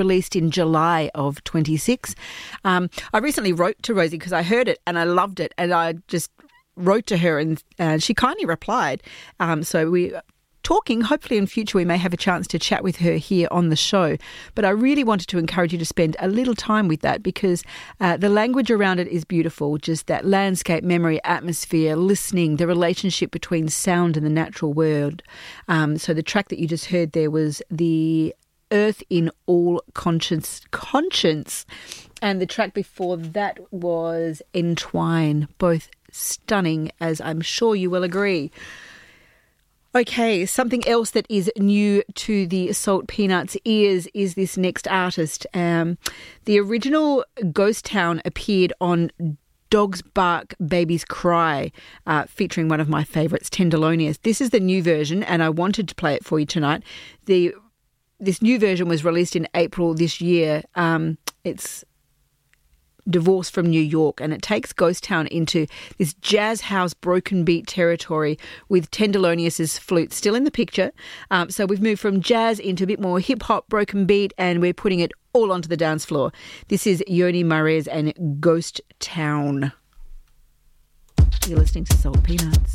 released in July of 26. I recently wrote to Rosie because I heard it and I loved it, and I just wrote to her and she kindly replied. So we talking. Hopefully in future we may have a chance to chat with her here on the show. But I really wanted to encourage you to spend a little time with that because the language around it is beautiful. Just that landscape, memory, atmosphere, listening, the relationship between sound and the natural world. So the track that you just heard there was the Earth in All Conscience. And the track before that was Entwine. Both stunning, as I'm sure you will agree. Okay, something else that is new to the Salt Peanuts ears is this next artist. The original Ghost Town appeared on Dogs Bark, Babies Cry, featuring one of my favourites, Tenderlonious. This is the new version, and I wanted to play it for you tonight. This new version was released in April this year. It's Divorce from New York, and it takes Ghost Town into this jazz house broken beat territory with Tenderlonious's flute still in the picture. So we've moved from jazz into a bit more hip-hop broken beat, and we're putting it all onto the dance floor. This is Yoni Marez and Ghost Town. You're listening to Salt Peanuts.